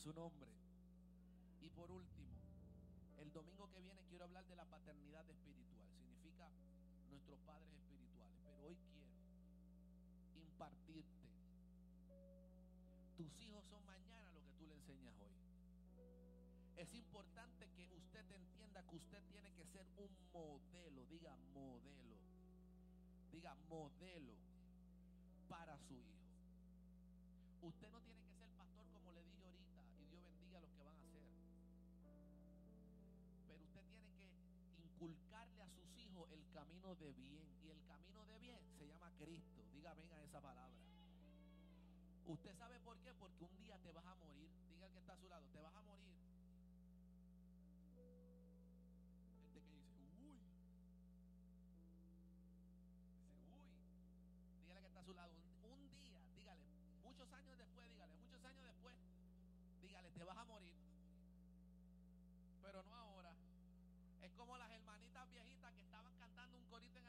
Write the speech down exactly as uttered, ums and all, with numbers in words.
su nombre. Y por último, el domingo que viene quiero hablar de la paternidad espiritual. Significa nuestros padres espirituales. Pero hoy quiero impartirte. Tus hijos son mañana lo que tú le enseñas hoy. Es importante que usted entienda que usted tiene que ser un modelo. Diga modelo. Diga modelo para su hijo. Usted no tiene que ser pastor como le dije ahorita, y Dios bendiga a los que van a ser. Pero usted tiene que inculcarle a sus hijos el camino de bien. Y el camino de bien se llama Cristo. Diga ven a esa palabra. ¿Usted sabe por qué? Porque un día te vas a morir. Diga el que está a su lado, te vas a morir. Gente que dice, uy. Dice, uy. Dígale que está a su lado. Un, un día, dígale, muchos años después, dígale, muchos años después, dígale, te vas a morir. Pero no ahora. Es como las hermanitas viejitas que estaban cantando un corito en